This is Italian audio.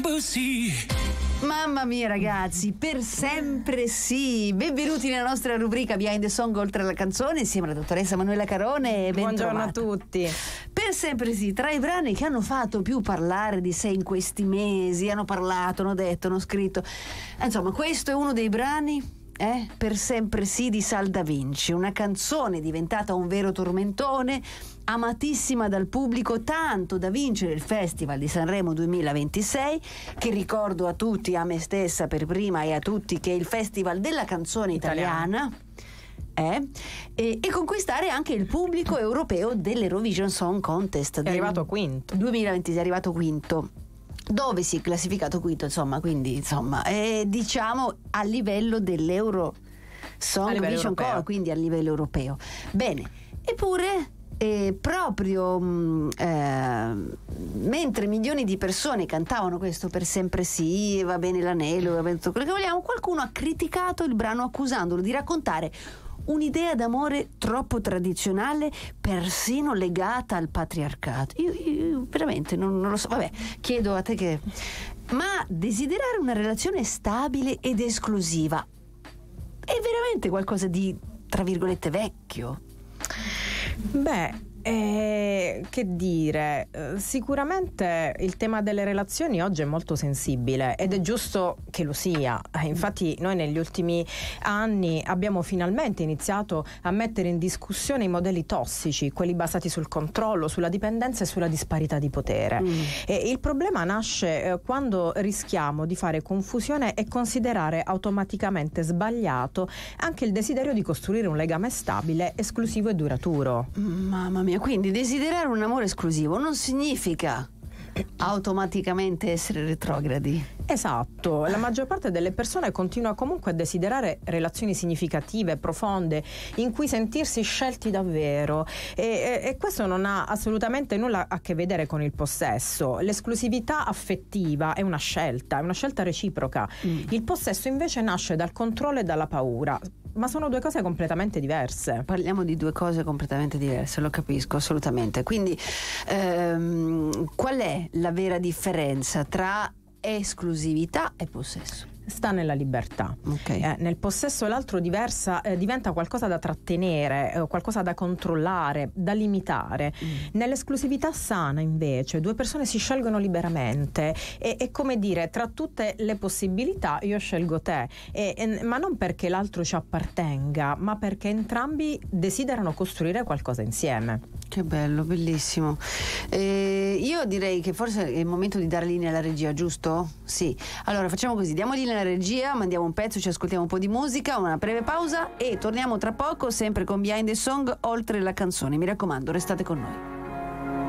sì. Mamma mia ragazzi, per sempre sì. Benvenuti nella nostra rubrica Behind the Song oltre alla canzone insieme alla dottoressa Manuela Carone. Buongiorno a tutti. Per sempre sì, tra i brani che hanno fatto più parlare di sé in questi mesi, hanno parlato, hanno detto, hanno scritto, insomma questo è uno dei brani, Per sempre sì di Sal Da Vinci, una canzone diventata un vero tormentone, amatissima dal pubblico, tanto da vincere il Festival di Sanremo 2026, che ricordo a tutti, a me stessa per prima e a tutti, che è il Festival della canzone italiana. E conquistare anche il pubblico europeo dell'Eurovision Song Contest. È arrivato quinto. 2026 è arrivato quinto. Dove si è classificato quinto, diciamo a livello dell'Euro Song Vision Call, quindi a livello europeo. Bene, eppure proprio mentre milioni di persone cantavano questo per sempre sì, va bene l'anello, va bene tutto quello che vogliamo, qualcuno ha criticato il brano accusandolo di raccontare un'idea d'amore troppo tradizionale, persino legata al patriarcato. Io veramente non lo so, vabbè, chiedo a te che... Ma desiderare una relazione stabile ed esclusiva è veramente qualcosa di, tra virgolette, vecchio? Beh, che dire, sicuramente il tema delle relazioni oggi è molto sensibile ed è giusto che lo sia. Infatti noi negli ultimi anni abbiamo finalmente iniziato a mettere in discussione i modelli tossici, quelli basati sul controllo, sulla dipendenza e sulla disparità di potere. E il problema nasce quando rischiamo di fare confusione e considerare automaticamente sbagliato anche il desiderio di costruire un legame stabile, esclusivo e duraturo. Mamma mia, quindi desiderare un amore esclusivo non significa automaticamente essere retrogradi. Esatto, la maggior parte delle persone continua comunque a desiderare relazioni significative, profonde, in cui sentirsi scelti davvero, e questo non ha assolutamente nulla a che vedere con il possesso. L'esclusività affettiva è una scelta reciproca. Il possesso invece nasce dal controllo e dalla paura, ma sono due cose completamente diverse. Parliamo di due cose completamente diverse, lo capisco assolutamente. Quindi qual è la vera differenza tra esclusività e possesso? Sta nella libertà. Okay. Nel possesso l'altro diventa qualcosa da trattenere, qualcosa da controllare, da limitare. Nell'esclusività sana invece due persone si scelgono liberamente e come dire, tra tutte le possibilità io scelgo te, ma non perché l'altro ci appartenga, ma perché entrambi desiderano costruire qualcosa insieme. Che bello, bellissimo. Io direi che forse è il momento di dare linea alla regia, giusto? Sì. Allora facciamo così, diamo linea alla regia, mandiamo un pezzo, ci ascoltiamo un po' di musica, una breve pausa e torniamo tra poco sempre con Behind the Song oltre la canzone. Mi raccomando, restate con noi.